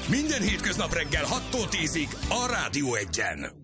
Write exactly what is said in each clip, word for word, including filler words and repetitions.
Minden hétköznap reggel hattól tízig a Rádió Egyen.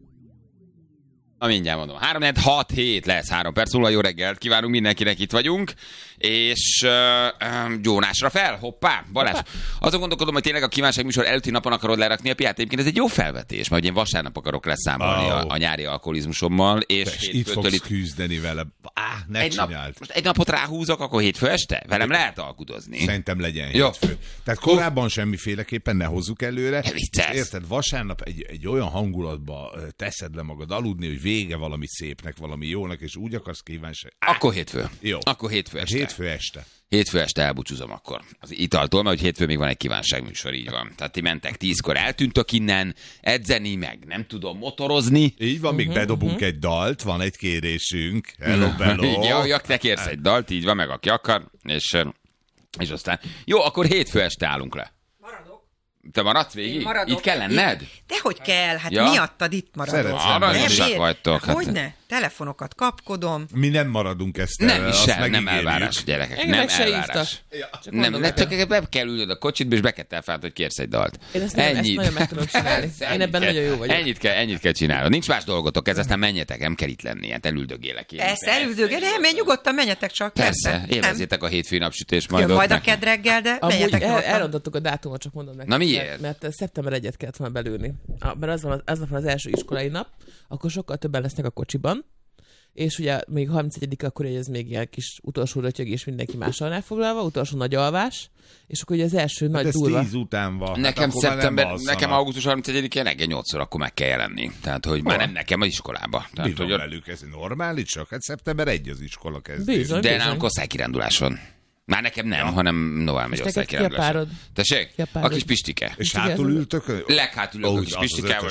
Na mindjárt mondom, három hat hét lesz, három perc múlva, jó reggelt kívánunk mindenkinek, itt vagyunk, és uh, um, Jónásra fel, hoppá, Balázs. Hoppá. Azon gondolkodom, hogy tényleg a kívánság műsor előtti napon akarod lerakni a piát, egyébként ez egy jó felvetés, mert én vasárnap akarok leszámolni oh. a, a nyári alkoholizmusommal, és itt fogsz itt küzdeni vele. Á, ne egy csináld. Nap, most egy napot ráhúzok, akkor hétfő este? Velem lehet alkudozni. Szerintem legyen hétfő. Tehát korábban semmiféleképpen ne hozzuk előre. Érted, vasárnap egy, egy olyan hangulatba teszed le magad aludni, hogy vége valami szépnek, valami jónak, és úgy akarsz kívánság. Akkor hétfő. Jó. Akkor hétfő este. Hétfő este. Hétfő este elbúcsúzom akkor. Az italtól, mert hogy hétfő még van egy kívánságműsor, így van. Tehát ti mentek tízkor, eltűntök innen, edzeni meg, nem tudom motorozni. Így van, még uh-huh, bedobunk uh-huh. egy dalt, van egy kérésünk. Hello, hello. Ja, ja, te kérsz egy dalt, így van, meg aki akar, és, és aztán... Jó, akkor hétfő este állunk le. Te maradsz végig? Itt kell lenned? Dehogy kell, hát ja. miattad itt maradok. Aranyosak vagytok. Hát hogyne? Telefonokat kapkodom. Mi nem maradunk ezt el. Nem is el, nem elvárás, gyerekek. Engem nem se elvárás. Ja. Nem, nem csak be kell ülnöd a kocsitba, és be kell telfáld, hogy kérsz egy dalt. Én ezt, nem, ezt nagyon meg tudom csinálni. Én ebben kell, nagyon jó vagyok. Ennyit kell, ennyit kell csinálni. Nincs más dolgotok, ez aztán menjetek, nem kell itt lenni, hát elüldögélek én. Ezt elüldögél, nem, én nyugodtan menjetek csak. Persze, élvezzétek a hétfői napsütés majd. Majd a kedd reggel, de menjetek. Elrontottuk a dátumot, csak mondom nektek. Na miért? Mert szeptember elsejét kellett volna belülni. Mert az van, az van az első iskolai nap, akkor sokkal többen lesznek a kocsiban, és ugye még harmincegyedike akkor ez még ilyen kis utolsó rötyögés, mindenki mással elfoglalva, utolsó nagy alvás, és akkor ugye az első hát nagy ez durva. tíz után van. Nekem hát szeptember, nekem augusztus harmincegyedikén reggel nyolcszor akkor meg kell jelenni. Tehát, hogy már nem nekem az iskolába. Tehát, Bizony hogy velük, ez normális, csak hát szeptember elseje az iskola kezdés. Bizony, de bizony. nálunk osztálykirándulás van. Már nekem nem, ja. hanem Novál megy osztálykirándulásra. Tessék? A kis Pistike. És hátul ültök? Leghátul ülök a kis Pistikával.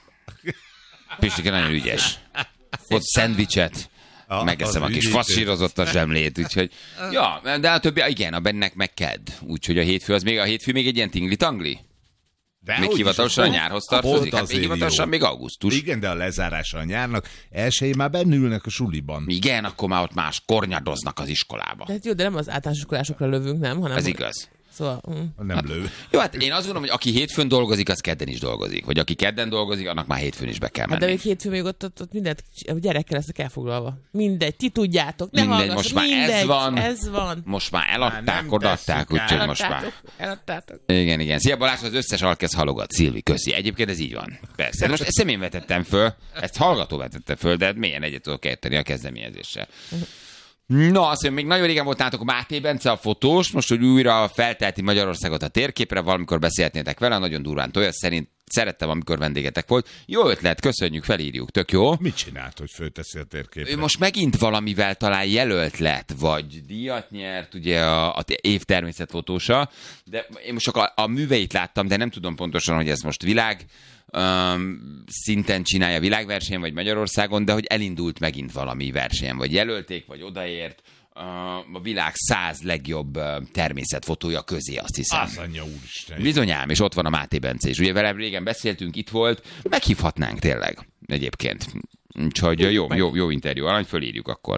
Pistike nagyon ügyes. Ott szendvicset. Ah, megeszem a kis faszírozott a zsemlét, úgyhogy... Ja, de a többi, igen, a bennek meg kedd. Úgyhogy a hétfő az még, a hétfő még egy ilyen tingli-tangli. De még hivatalosan a nyárhoz tartozik, hát még hivatalosan még augusztus. Igen, de a lezárása a nyárnak elsőjén már bennülnek a suliban. Igen, akkor már ott más kornyadoznak az iskolába. De hát jó, de nem az általános iskolásokra lövünk, nem? Hanem ez igaz. Szóval... Mm. Nem lő. Jó, hát én azt gondolom, hogy aki hétfőn dolgozik, az kedden is dolgozik. Vagy aki kedden dolgozik, annak már hétfőn is be kell menni. Hát de még hétfőn még ott, ott, ott mindent, a gyerekkel lesznek elfoglalva. Mindegy, ti tudjátok, ne mindegy, hallgass, most már mindegy, ez van. ez van. Most már eladták, odaadták, úgyhogy most már. Eladtátok. Igen, igen. Szia Balázs, az összes alkesz halogat. Szilvi, köszi. Egyébként ez így van. Persze. Most ezt én vetettem föl, ezt hallgató vetette föl, de milyen egyet tudok érteni a kezdeményezéssel. Na, azt mondja, még nagyon régen volt nálatok a Máté Bence a fotós, most, hogy újra feltelti Magyarországot a térképre, valamikor beszélhetnétek vele, nagyon durván tolja, szerint szerettem, amikor vendégetek volt. Jó ötlet, köszönjük, felírjuk, tök jó. Mit csinált, hogy fölteszi a térképre? Ő most megint valamivel talán jelölt lett, vagy díjat nyert, ugye a, a év természetfotósa, de én most csak a, a műveit láttam, de nem tudom pontosan, hogy ez most világ um, szinten csinálja világversenyen, vagy Magyarországon, de hogy elindult megint valami versenyen, vagy jelölték, vagy odaért a világ száz legjobb természetfotója közé, azt hiszem. Az anyja úristen. Bizonyám, és ott van a Máté Bence is. Ugye vele régen beszéltünk, itt volt, meghívhatnánk tényleg egyébként. Úgyhogy jó, jó, jó interjú, arany, fölírjuk akkor.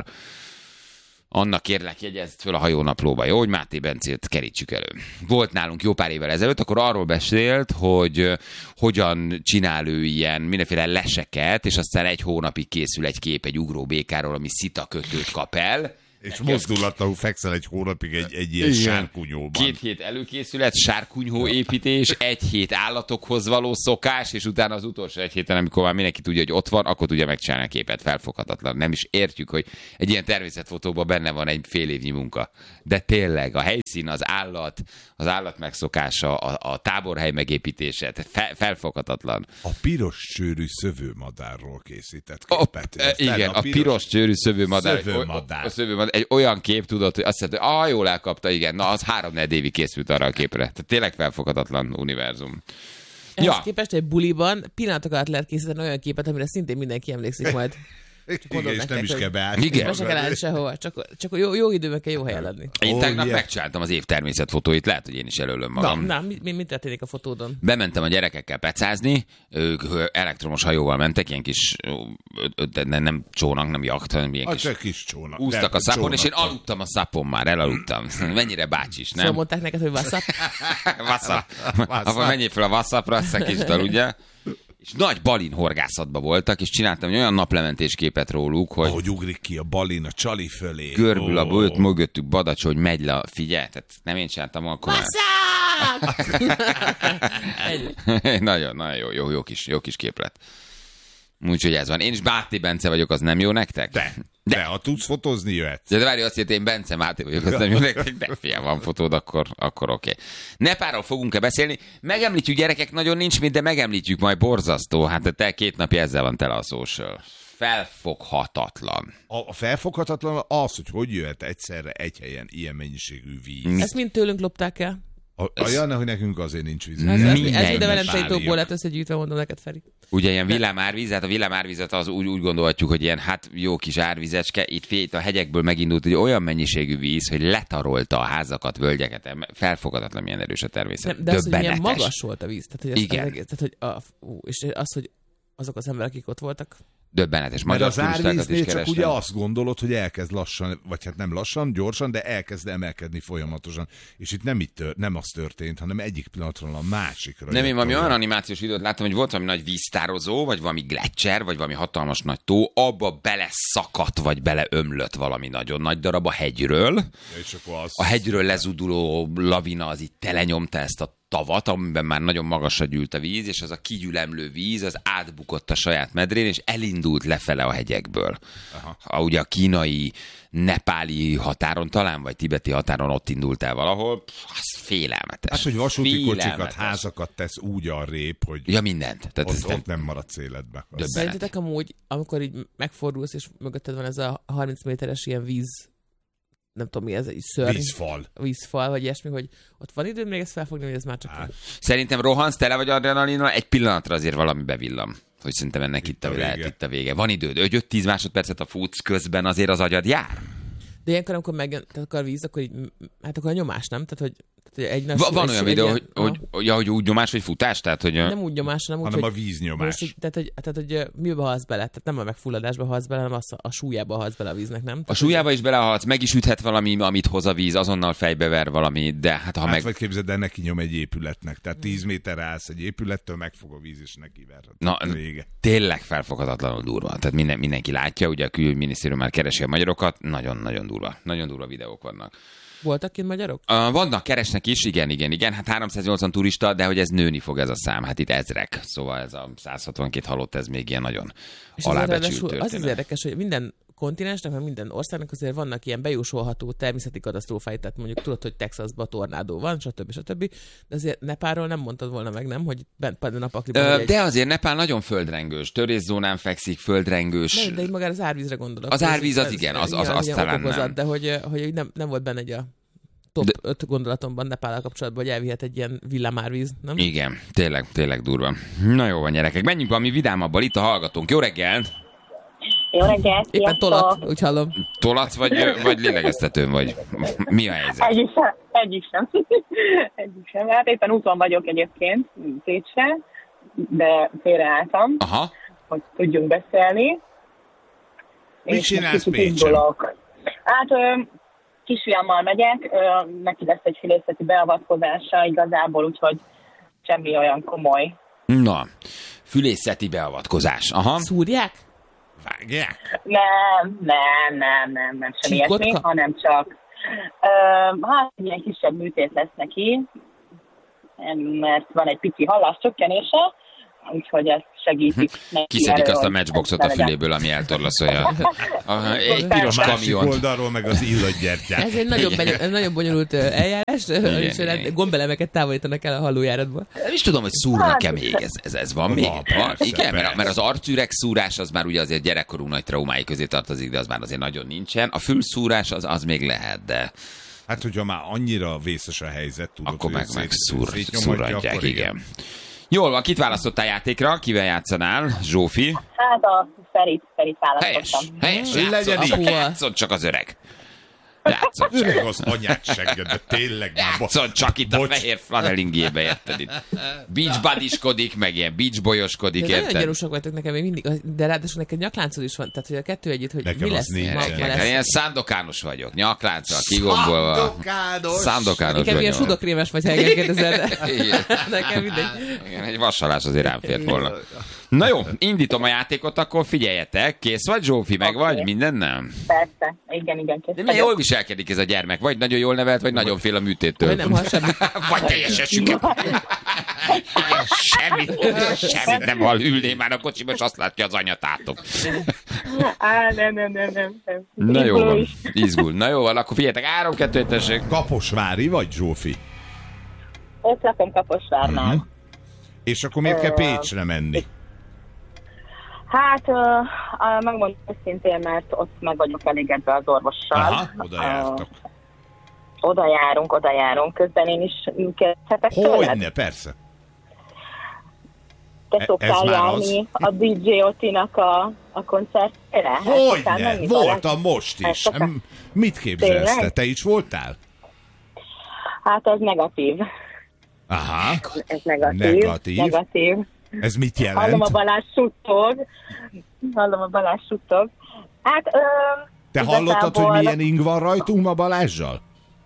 Annak kérlek, jegyezd föl a hajónaplóba, jó, hogy Máté Bencét kerítsük elő. Volt nálunk jó pár évvel ezelőtt, akkor arról beszélt, hogy hogyan csinál ő ilyen mindenféle leseket, és aztán egy hónapig készül egy kép egy ugróbékáról, ami szitakötőt kap el. És mozdulatlanul fekszel egy hónapig egy, egy ilyen sárkunyóban. Két hét előkészület, sárkunyhó építés, egy hét állatokhoz való szokás, és utána az utolsó egy héten, amikor már mindenki tudja, hogy ott van, akkor tudja megcsinálni a képet, felfoghatatlan. Nem is értjük, hogy egy ilyen természetfotóban benne van egy fél évnyi munka. De tényleg a helyszín, az állat, az állat megszokása, a, a táborhely megépítése, fe, felfoghatatlan. A piros csőrű szövőmadárról készített képet. A, igen, a piros, piros csőrű szövőmadár. Szövőmadár. A szövőmadár. Egy olyan kép, tudod, hogy azt mondta, hogy ah, jól elkapta, igen, na az három-négy évig készült arra a képre. Tehát tényleg felfoghatatlan univerzum. Ehhez ja. képest egy buliban pillanatok alatt lehet készíteni olyan képet, amire szintén mindenki emlékszik majd. Igen, és nem is kell beállni. Igen. Be se kell állni sehova, csak, csak jó, jó időben kell jó helyen lenni. Én Ó, tegnap ilyen. megcsináltam az év természetfotóit, lehet, hogy én is előlöm magam. Na, mi, mi, mi történik a fotódon? Bementem a gyerekekkel pecázni, ők elektromos hajóval mentek, ilyen kis, de nem csónak, nem jacht, hanem ilyen A kis csak kis csónak. úsztak De, a szapon, és én csónak. aludtam a szapon már, elaludtam. Mennyire bácsis, Szóval nem? mondták neked, hogy WhatsApp? Vasszap. Akkor menjél fel a vasszapra, szekítsd ugye? És nagy balin horgászatban voltak, és csináltam egy olyan naplementés képet róluk, hogy Ahogy ugrik ki a balin a csali fölé. görbül a Ó. bőt mögöttük Badacs, hogy megy le, a- figyelj, tehát nem én csináltam, akkor már... nagyon, nagyon jó, jó, jó, kis, jó kis képlet. Úgyhogy ez van. Én is Báti Bence vagyok, az nem jó nektek? De, de, ha tudsz fotózni, jöhetsz. De, de várj, azt jelenti, én Bence Máté vagyok, az nem jó nektek, de fiam, van fotód, akkor, akkor oké. Okay. Nepáról fogunk-e beszélni? Megemlítjük, gyerekek, nagyon nincs mit, de megemlítjük, majd borzasztó. Hát te két napja ezzel van tele a social. Felfoghatatlan. A, a felfoghatatlan az, hogy hogy jöhet egyszerre egy helyen ilyen mennyiségű víz. Ezt mind tőlünk lopták el. A, a Janna, hogy nekünk azért nincs víz. Ez, ez, Mindegy, ez mind a Velencei páliak. tóból lett összegyűjtve, mondom neked, Feri. Ugye ilyen villámárvíz, hát a villámárvizet az úgy, úgy gondolhatjuk, hogy ilyen hát jó kis árvizecske, itt fél, itt a hegyekből megindult egy olyan mennyiségű víz, hogy letarolta a házakat, völgyeket, felfogadatlan milyen erős a természet. Nem, de az, hogy milyen Döbbenetes. magas volt a víz. Tehát, hogy az, Igen. Az egész, tehát, hogy a, ú, és az, hogy azok az emberek, akik ott voltak, Döbbenetes. Mert Magyar az turistákat is árvíznél csak kerestem. ugye azt gondolod, hogy elkezd lassan, vagy hát nem lassan, gyorsan, de elkezd emelkedni folyamatosan. És itt nem, itt tör, nem az történt, hanem egyik pillanatról a másikra. Nem, én jött valami olyan. olyan animációs videót láttam, hogy volt valami nagy víztározó, vagy valami gletszer, vagy valami hatalmas nagy tó, abba beleszakadt, vagy beleömlött valami nagyon nagy darab a hegyről. Ja, és akkor az... A hegyről lezuduló lavina az itt telenyomta ezt a tavat, amiben már nagyon magasra gyűlt a víz, és az a kigyülemlő víz, az átbukott a saját medrén, és elindult lefele a hegyekből. Aha. A, ugye a kínai, nepáli határon talán, vagy tibeti határon ott indult el valahol. Pff, az félelmetes. Hát, hogy vasúti kocsikat, Félelmetes. házakat tesz úgy arrébb, hogy Ja, mindent. Tehát ott, ez ott nem maradsz életbe. Az- Döbbenet. szerintetek amúgy, amikor így megfordulsz, és mögötted van ez a harminc méteres ilyen víz, nem tudom mi ez, egy szörny, Vízfal. vízfal, vagy ilyesmi, hogy ott van időm még ezt felfogni, hogy ez már csak... Hát. Szerintem rohansz, tele vagy adrenalinnal, egy pillanatra azért valami bevillam. Hogy szerintem ennek itt, a a, vége. lehet itt a vége. Van időd, öt-tíz másodpercet a futsz közben, azért az agyad jár. De ilyenkor, amikor megjön tehát akkor a víz, akkor így, hát akkor a nyomás, nem? Tehát, hogy, tehát, hogy egy Va- van olyan videó, hogy, ilyen- hogy, hogy, ja, hogy úgy nyomás, vagy futás, tehát hogy... nem úgy nyomás, hanem úgy, Hanem a hogy víznyomás. most így, tehát, hogy, tehát, hogy ö, mibe halsz bele? Tehát nem a megfulladásba halsz bele, hanem az a, a súlyába halsz bele a víznek, nem? A Tehát, súlyába is belehalsz, meg is üthet valami, amit hoz a víz, azonnal fejbever valami, de hát ha Hát meg... vagy képzeld el, neki nyom egy épületnek. Tehát tíz méterre állsz egy épülettől, megfog a víz, és neki ver. Na, Vége. tényleg felfoghatatlanul durva. Tehát minden, mindenki látja, ugye a külügyminisztérium már keresi a magyarokat, nagyon-nagyon durva. Nagyon durva videók vannak. voltak kint magyarok? Uh, vannak, keresnek is, igen, igen, igen. Hát háromszáznyolcvan turista, de hogy ez nőni fog ez a szám. Hát itt ezrek. Szóval ez a száz hatvankét halott, ez még ilyen nagyon És azért alábecsült ráadásul történet. az az érdekes, hogy minden kontinensnek, meg minden országnak azért vannak ilyen bejósolható természeti katasztrófái, tehát mondjuk tudod, hogy Texasban tornádó van, stb. stb. De azért Nepálról nem mondtad volna meg, nem? Hogy bent például napakliban. Ö, egy... De azért Nepál nagyon földrengős. Törészónán fekszik, földrengős. Nem, de így magára az árvízre gondolok. Az árvíz az Ez- igen, ez- az- az- igen, az ilyen talán okokozat, nem. De hogy, hogy nem, nem volt benne egy a top De- öt gondolatomban Nepállal kapcsolatban, hogy elvihet egy ilyen villámárvíz, nem? Igen, tényleg, tényleg durva. Na jó van, gyerekek, menjünk valami vidámabbal. Itt a hallgatónk. Jó reggelt! Jó reggelt, Éppen sziasztok! tolat, úgy hallom. Tolatsz, vagy, vagy lélegeztetőn vagy? Mi a helyzet? Egyik sem. Egyik sem. Egyik sem. Hát éppen úton vagyok egyébként, Pécsre, de félreálltam, Aha. hogy tudjunk beszélni. Mit És csinálsz most kicsit Pécsen? indulok. Hát ö, kisfiammal megyek, ö, neki lesz egy fülészeti beavatkozása igazából, úgyhogy semmi olyan komoly. Na, fülészeti beavatkozás. Aha. Szúrják? Vágják? Nem, nem, nem, nem, nem semmi Csíkot ilyesmi, kap? hanem csak ö, hát egy ilyen kisebb műtét lesz neki, mert van egy pici halláscsökkenése, úgyhogy ezt segítik neki. Kiszedik erről, azt a hogy matchboxot ez a legyen. füléből, ami eltorlaszolja. A- Egy A piros másik kamiont. oldalról meg az illatgyertyát. Ez egy nagyon, beny- nagyon bonyolult ö, eljárás, Igen, és igen. gombelemeket távolítanak el a hallójáratból. Nem is tudom, hogy szúrnak-e még. Ez, ez, ez van még? Van, persze, Igen, mert, persze. mert az arcüreg szúrás az már ugye azért gyerekkorú nagy traumái közé tartozik, de az már azért nagyon nincsen. A fülszúrás az, az még lehet, de Hát, hogyha már annyira vészes a helyzet, tudod, akkor hogy meg, meg szét- szúr, szétnyomatja, szúrantják, akkor igen. Jól van, kit választottál játékra? Kivel játszanál? Zsófi? Hát a Ferit, Ferit választottam. Helyes, helyes. Legyen Játszon, így. csak, játszon csak az öreg. Játszon csak. Öreg az anyát segged, de tényleg már... Játszon csak itt Bocs. a fehér flanelingébe, érted itt. Beach buddyskodik, meg ilyen beach boyoskodik, De nagyon érted? gyanúsak vagytok nekem még mindig, de ráadásul neked nyakláncod is van, tehát hogy a kettő együtt, hogy Nekem mi az lesz, nincs. ma, ma Nekem, lesz. ilyen szándokános vagyok, nyaklánccal, kigombolva. Szándokános. Szándokános Nekem ilyen vagyok. sudokrémes vagy, ha engem kérdezel, de Igen. nekem mindegy. Igen, egy vasalás azért rám fért volna. Na jó, indítom a játékot, akkor figyeljetek. Kész vagy, Zsófi, meg Oké. vagy? Minden nem? Persze, igen, igen. De milyen jól viselkedik ez a gyermek? Vagy nagyon jól nevelt, vagy nagyon fél a műtéttől. Vagy nem hall semmit. Vagy teljesen süket. Igen, semmit, semmit nem hall. Ülné már a kocsiba, és azt látja az anyatátok. Á, nem, nem, nem, nem. nem. Na jó Izguló van, is. izgul. Na jó van, akkor figyeljetek, három, kettő, tessék. Kaposvári vagy, Zsófi? Ott lakom Kaposvárnál. Mhm. És akkor miért kell Pécsre menni? Hát, uh, uh, megmondom őszintén, mert ott meg vagyok elégedve az orvossal. Aha, oda jártok. Uh, oda járunk, oda járunk. Közben én is kérdezhetek tőled? Hogyne, persze. Te Ez szoktál már járni a dé dzsé Otinak a, a koncertjére? El szoktál Hogyne, menni, voltam Balázs? most El is. szoktál? M- Mit képzelsz te? Tényleg? Te is voltál? Hát ez negatív. Aha. Ez negatív. Negatív. Negatív. Ez mit Hallom a jelent? Balázs suttog. Hallom a Balázs suttog. Hát, ö, Te hallottad, igazából hogy milyen ing van rajtunk ma Balázsjal?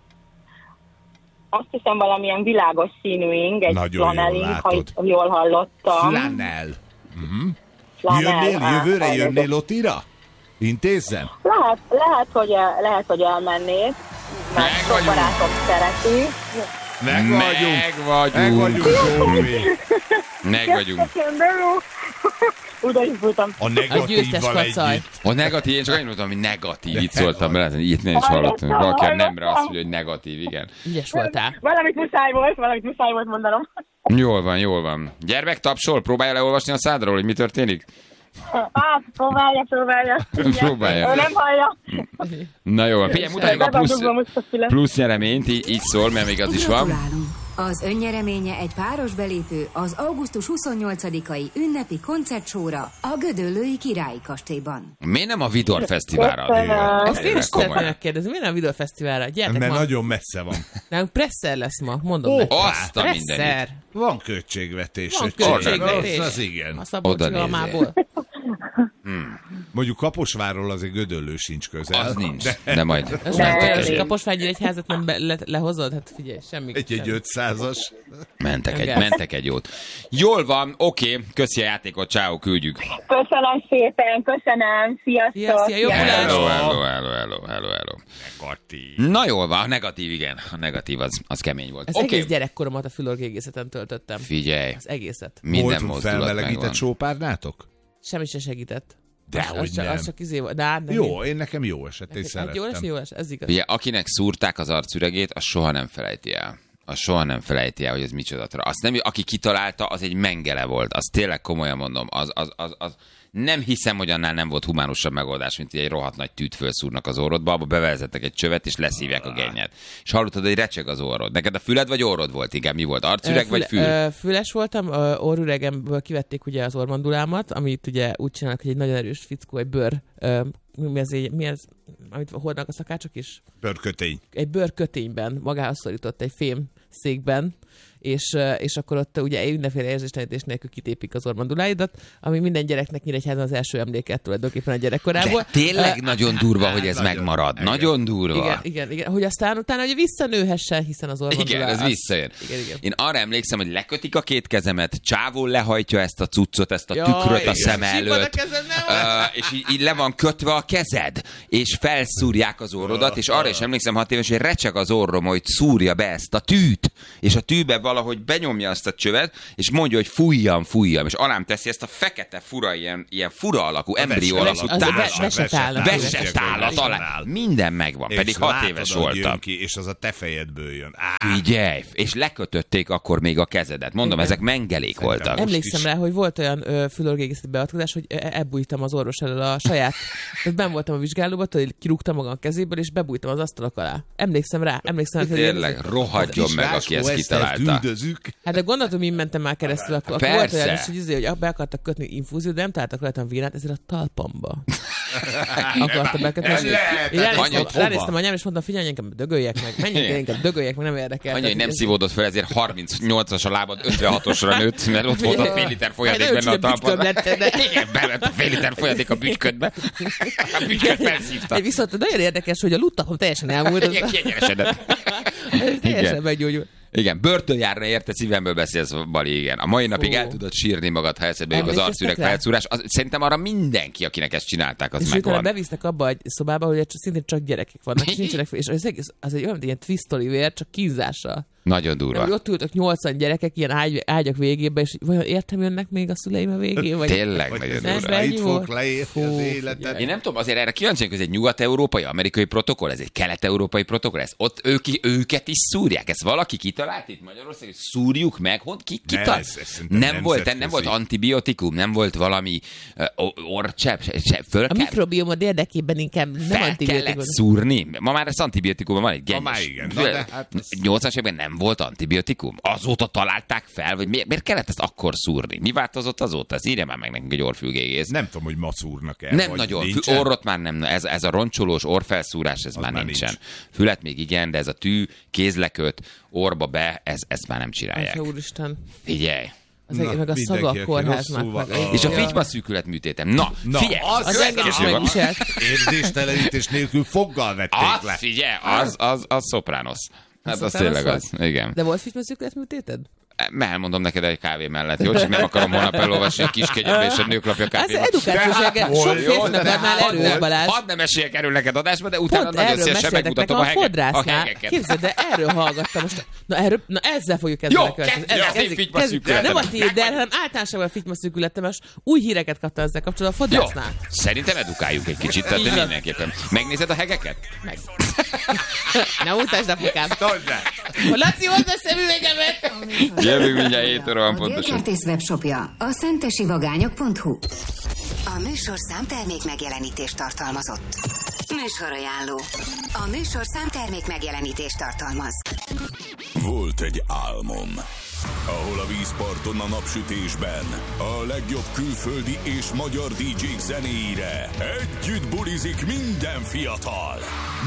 Azt hiszem valamilyen világos színű ing, egy Nagyon jól flanelling, ha látod. itt jól hallottam. Flanel. Flanel, Jönnél, á, jövőre hallottam. jönnél Otira? Intézzem? Lehet, lehet, hogy, el- lehet, hogy elmennék, mert Meg sok vagyunk. barátom szereti. Meg vagyunk. Meg vagyunk. Meg vagyunk, Zsófi. Meg vagyunk. Köszönöm, de jó. Oda is voltam. A A győztes negatívval kacaj. együtt. A negatív, én csak annyit mondtam, hogy negatív, itt szóltam bele, itt nem is hallottam, hogy valaki a nemre azt mondja, hogy negatív, igen. Ügyes voltál. Valamit muszáj volt, valamit muszáj volt mondanom. Jól van, jól van. Gyermek tapsol, próbálja leolvasni a szádról, hogy mi történik? Hát, próbálja, próbálja. Igen. Próbálja. Ő nem hallja. Na jó van, figyelj, mutatjuk a plusz, Megadugom most a fület. plusz nyereményt, így, így szól, mert még az is van. Gratulálunk! Az önnyereménye egy páros belépő az augusztus huszonnyolcadikai ünnepi koncertsóra a Gödöllői Királyi Kastélyban. Miért nem a Vidor Fesztiválra? Köszönöm. Ezt én is szeretném Komolyan. megkérdezni, miért nem a videófesztiválra? Gyertek Mert ma. nagyon messze van. Nálunk Presser lesz ma, mondom Ó, nektek. Azt a mindenit. Presser. Van költségvetés. Van öcsém. költségvetés. Az, az igen. A Szabolcsi Oda nézzél. Almából. Mondjuk Kaposvárról azért Gödöllő sincs közel. Az nincs, De de majd Ez De- nem olyan, mentek hogy egy, Kaposvári egyházat nem be, le, lehozod? Hát figyelj, semmi. egy, egy semmi. ötszázas. mentek egy, Igen. mentek egy jót. Jól van, oké, köszi a játékot, ciao, küldjük. Köszönöm szépen, köszönöm. Sziasztok. Szia, szia, jobb Sziasztok. Hello. Hello, hello, hello, hello, hello, hello. Negatív. Na jól van, a negatív, igen. A negatív az, az kemény volt. Az Oké, egész gyerekkoromat a fülorgégészeten töltöttem. figyelj, Az egészet. minden Voltunk mozdulat felmelegített megvan. sópárnátok? Semmi se segített. Dehogy az csak, nem. Az csak izé volt. De hát nem. Jó, én nekem jó esett, én Hát jó lesz, szerettem. jó lesz, ez igaz. Ugye, akinek szúrták az arcüregét, az soha nem felejti el. Az soha nem felejti el, hogy ez micsoda. Azt nem, aki kitalálta, az egy mengele volt. Az tényleg komolyan mondom. Az, az, az, az nem hiszem, hogy annál nem volt humánusabb megoldás, mint hogy egy rohadt nagy tűt fölszúrnak az orrodba, abba bevezettek egy csövet, és leszívják a gennyet. És hallottad, hogy recseg az orrod. Neked a füled vagy orrod volt inkább? Mi volt? Arcüreg Ö, vagy fül? Ö, füles voltam, ö, orrüregemből kivették ugye az ormandulámat, amit ugye úgy csinálnak, hogy egy nagyon erős fickó, egy bőr, ö, mi az, mi az, amit hordnak a szakácsok is? Bőrkötény. Egy bőrkötényben, magához szorított egy fém székben, és, és akkor ott ugye mindenféle érzéstelenítés nélkül kitépik az ormanduláidat, ami minden gyereknek Nyíregyházan az első emléket tulajdonképpen a gyerekkorából. De tényleg Ö, nagyon durva, hogy ez Nagyon, megmarad. igen. Nagyon durva. igen, igen, igen, hogy aztán utána ugye visszanőhessen, hiszen az ormandulá... Igen, ez az- visszajön. Igen, igen. Én arra emlékszem, hogy lekötik a két kezemet, csávon lehajtja ezt a cuccot, ezt a Jaj, tükröt a igen. szem Sípad a előtt, kezed, nem? Ö, és így, így le van kötve a kezed, és felszúrják az orrodat, és arra is emlékszem hat éves, hogy recseg az orrom, hogy szúrja be ezt a tűt, és a tűbe valahogy benyomja azt a csövet, és mondja, hogy fújjam, fújjam, és alám teszi ezt a fekete fura, ilyen, ilyen fura alakú, embrió Ves- alakú az a tálat. ve- vesetállat. Vesetállat alá. Minden megvan, És pedig hat látod, éves ahogy jön voltam. Ki, és az a te fejedből jön. Á, Figyelj, és lekötötték akkor még a kezedet. Mondom, Igen. ezek mengelék voltak. most Emlékszem is. rá, hogy volt olyan fülorgégészeti beavatkozás, hogy e- ebbújtam az orvos elől a saját, tehát benn voltam a vizsgálóban, hogy izé, kirúgtam magam a kezéből, és bebújtam az asztalak alá. Emlékszem rá, emlékszem. Tényleg, hogy rohadjon meg, aki ezt kitalálta. Hát de gondoltam, hogy mentem már keresztül, akkor, akkor volt olyan is, hogy, izé, hogy be akartak kötni infúziót, de nem találtak rajtam vínát, ezért a talpamba akartak bekötni. Ránéztem anyám, és mondtam, figyelj, inkább dögöljek meg, menjünk, inkább dögöljek meg, nem érdekel. Anya, hogy nem szívódott fel, ezért harmincnyolcas a lábad ötvenhatosra nőtt, mert ott volt a fél liter folyadék benne a talpad. Igen, belett a fél liter folyadék a bütyködbe. A bütyköd felszívta. Viszont nagyon érdekes, hogy a luttapom teljesen elmúlt. Igen, kiegyenesedett. Teljesen meggyógyult. Igen, börtönjárna érte, szívemből beszélsz, Bali, igen. A mai napig oh. el tudod sírni magad, ha eszedbe jut az arcüreg felszúrás. Az, szerintem arra mindenki, aki ezt csinálták, az és megvan. És utána bevisznek abba egy szobába, hogy szintén csak gyerekek vannak, és nincsenek, és az, egész, az egy olyan, ilyen twist Oliver, csak kínzással. Nagyon durva. De, ott ültök nyolcvan gyerekek ilyen ágy, ágyak végébe, és vajon értem jönnek még a szüleim a végén? Vagy tényleg nagyon durva. Itt fogok leérni az életet. Én nem tudom, azért erre kíváncsi, hogy ez egy nyugat-európai, amerikai protokoll, ez egy kelet-európai protokoll, ez ott ők, őket is szúrják. Ezt valaki kitalált itt Magyarországon, hogy szúrjuk meg, hont ki kital? Nem volt, nem volt antibiotikum, nem volt valami uh, orcsepp, se, föl a kell, mikrobiomod érdekében inkább nem fel antibiotikum. kellett szúrni. Ma már az antibiotikumban van egy gennyes. Ma már igen. Na, de hát nyolcvanas években nem volt antibiotikum? Azóta találták fel? Vagy miért, miért kellett ezt akkor szúrni? Mi változott azóta? Ezt írja már meg nekünk egy orrfülgégész. Nem tudom, hogy ma szúrnak el. Nem nagyon. Fü- orrot már nem. Ez, ez a roncsolós orrfelszúrás, ez már, már nincsen. Nincs. Fület még igen, de ez a tű, kézleköt, orba be, ez, ezt már nem csinálják. Atya úristen. Figyelj! Az Na, meg a szaga a kórháznak. És a figyma szűkület műtétem. Na, Na figyelj! Az, az engem is megviselt. Érzéstelenítés nélkül foggal vették az, le. Figyelj, az, az, az szopranos. Hát az tényleg az. Igen. De volt figyma szűkület műtéted? Elmondom neked egy kávé mellett, jó? Csak nem akarom holnap elolvasni a kiskegyedbe és a nőklapja kávéba. Ez edukációs, sok férfinak adnál erőt, Balázs. Hadd nem esélyek erről neked adásba, de utána nagyon szívesen megmutatom a, hege, a hegeket. Képzeld, de erről hallgattam most. Na, erről, na ezzel fogjuk kezdeni. Jó, kezdjük a figyma. Nem a tiéd, de hanem általánosságban a figyma szűkületem, és új híreket kapta ezzel kapcsolatban a fodrásznál. Jó, szerintem edukáljuk egy kicsit, tehát mindenképpen. Megnézed a hegeket? Meg. Ne mutasd, apukám. Laci, hozd a szemüvegemet! Jövünk mindjárt hét óra pontosan. A Györgykertész webshopja a szentesivagányok pont hu. A műsor számtermék megjelenítést tartalmazott. Műsorajánló. A műsor számtermék megjelenítést tartalmaz. Volt egy álmom, ahol a vízparton a napsütésben a legjobb külföldi és magyar dé dzsék zenéire együtt bulizik minden fiatal.